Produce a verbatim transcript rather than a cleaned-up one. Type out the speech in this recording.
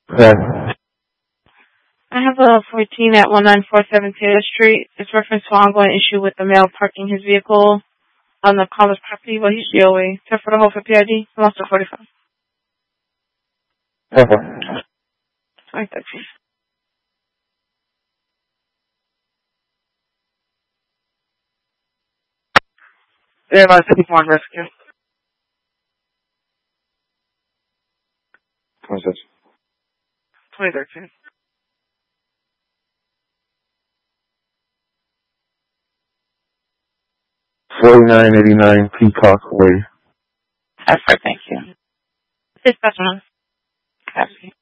Yes. I have a fourteen at one nine four seven Taylor Street. It's reference to ongoing issue with the male parking his vehicle on the caller's property. Well, he's D O A. Except for the whole for P I D. I'm also forty-five. Okay. twenty thirteen. Yeah, about sixty-four rescue. twenty-six. twenty thirteen. forty-nine eighty-nine Peacock Way. That's right, thank you. This person. Copy.